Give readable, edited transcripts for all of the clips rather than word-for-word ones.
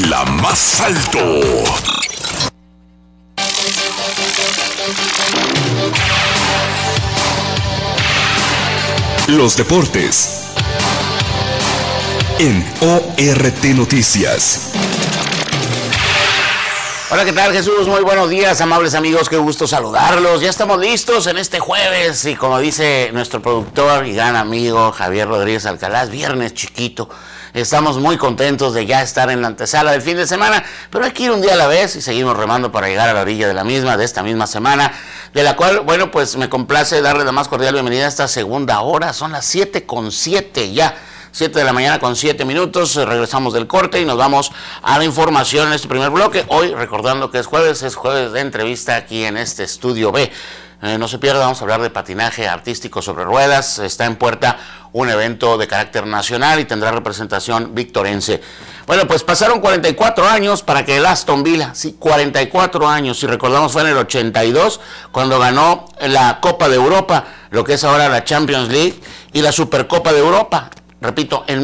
vuela más alto. Los deportes en ORT Noticias. Hola, ¿qué tal, Jesús? Muy buenos días, amables amigos, qué gusto saludarlos. Ya estamos listos en este jueves y como dice nuestro productor y gran amigo Javier Rodríguez Alcalá, viernes chiquito. Estamos muy contentos de ya estar en la antesala del fin de semana, pero hay que ir un día a la vez y seguimos remando para llegar a la orilla de esta misma semana, de la cual, bueno, pues me complace darle la más cordial bienvenida a esta segunda hora. Son las 7:07 ya. 7 de la mañana con 7 minutos, regresamos del corte y nos vamos a la información en este primer bloque. Hoy, recordando que es jueves de entrevista aquí en este estudio B. No se pierda, vamos a hablar de patinaje artístico sobre ruedas. Está en puerta un evento de carácter nacional y tendrá representación victorense. Bueno, pues pasaron 44 años para que el Aston Villa, sí, 44 años, si recordamos fue en el 82, cuando ganó la Copa de Europa, lo que es ahora la Champions League y la Supercopa de Europa. Repito, en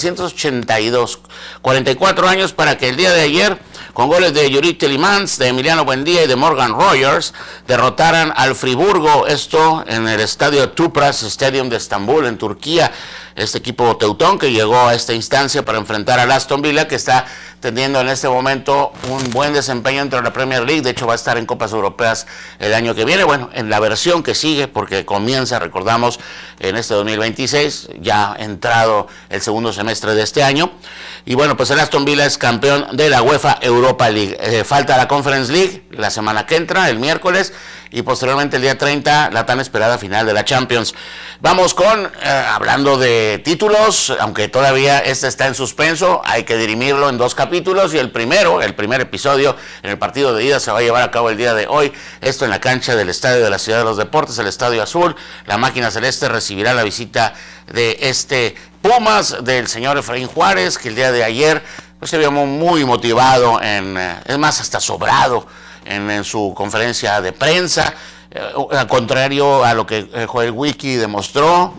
1982, 44 años para que el día de ayer, con goles de Yuri Telemans, de Emiliano Buendía y de Morgan Rogers, derrotaran al Friburgo, esto en el estadio Tupras Stadium de Estambul, en Turquía. Este equipo teutón que llegó a esta instancia para enfrentar al Aston Villa, que está teniendo en este momento un buen desempeño dentro de la Premier League. De hecho, va a estar en Copas Europeas el año que viene, bueno, en la versión que sigue, porque comienza, recordamos, en este 2026, ya entrado el segundo semestre de este año. Y bueno, pues el Aston Villa es campeón de la UEFA Europa League. Falta la Conference League la semana que entra, el miércoles, y posteriormente el día 30, la tan esperada final de la Champions. Vamos con, hablando de títulos, aunque todavía este está en suspenso, hay que dirimirlo en dos capítulos, y el primer episodio en el partido de ida se va a llevar a cabo el día de hoy, esto en la cancha del Estadio de la Ciudad de los Deportes, el Estadio Azul. La máquina celeste recibirá la visita de este Pumas, del señor Efraín Juárez, que el día de ayer pues, se vio muy motivado, es más, hasta sobrado, en su conferencia de prensa, al contrario a lo que Joel Wiki demostró,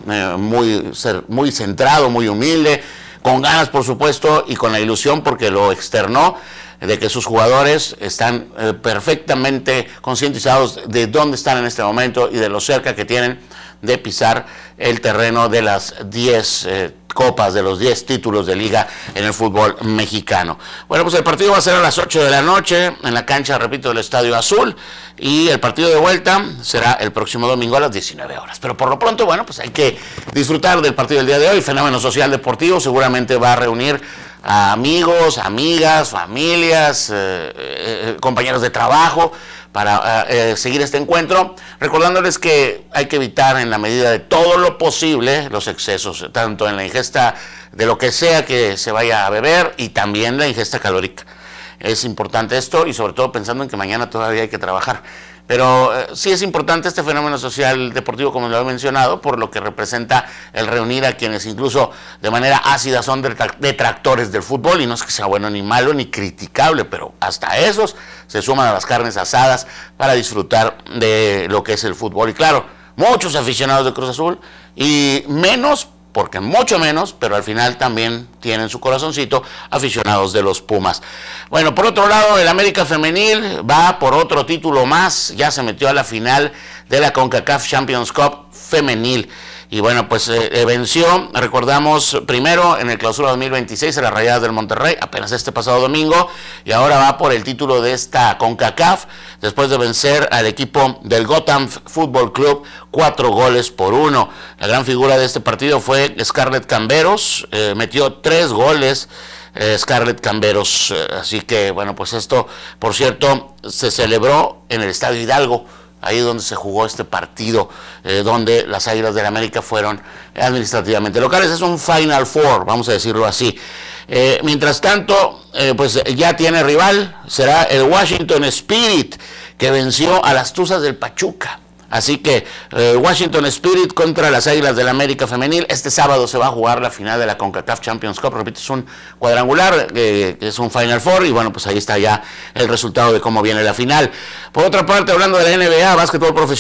muy centrado, muy humilde, con ganas por supuesto y con la ilusión porque lo externó, de que sus jugadores están perfectamente concientizados de dónde están en este momento y de lo cerca que tienen de pisar el terreno de las 10 copas, de los 10 títulos de liga en el fútbol mexicano. Bueno, pues el partido va a ser a las 8 de la noche en la cancha, repito, del Estadio Azul, y el partido de vuelta será el próximo domingo a las 19 horas. Pero por lo pronto, bueno, pues hay que disfrutar del partido del día de hoy. Fenómeno Social Deportivo seguramente va a reunir a amigos, amigas, familias, compañeros de trabajo, para seguir este encuentro, recordándoles que hay que evitar en la medida de todo lo posible los excesos, tanto en la ingesta de lo que sea que se vaya a beber y también la ingesta calórica. Es importante esto y sobre todo pensando en que mañana todavía hay que trabajar. Pero sí es importante este fenómeno social deportivo, como lo he mencionado, por lo que representa el reunir a quienes incluso de manera ácida son detractores del fútbol, y no es que sea bueno ni malo ni criticable, pero hasta esos se suman a las carnes asadas para disfrutar de lo que es el fútbol. Y claro, muchos aficionados de Cruz Azul y menos, porque mucho menos, pero al final también tienen su corazoncito, aficionados de los Pumas. Bueno, por otro lado, el América Femenil va por otro título más, ya se metió a la final de la CONCACAF Champions Cup Femenil. Y bueno, pues venció, recordamos, primero en el Clausura 2026 a las Rayadas del Monterrey, apenas este pasado domingo, y ahora va por el título de esta CONCACAF, después de vencer al equipo del Gotham Fútbol Club 4-1. La gran figura de este partido fue Scarlett Camberos, metió 3 goles, Scarlett Camberos, así que bueno, pues esto, por cierto, se celebró en el Estadio Hidalgo, ahí donde se jugó este partido, donde las Águilas del América fueron administrativamente locales. Es un Final Four, vamos a decirlo así. Mientras tanto, pues ya tiene rival, será el Washington Spirit, que venció a las Tuzas del Pachuca. Así que Washington Spirit contra las Águilas del América Femenil. Este sábado se va a jugar la final de la CONCACAF Champions Cup. Repito, es un cuadrangular, es un Final Four, y bueno, pues ahí está ya el resultado de cómo viene la final. Por otra parte, hablando de la NBA, básquetbol profesional,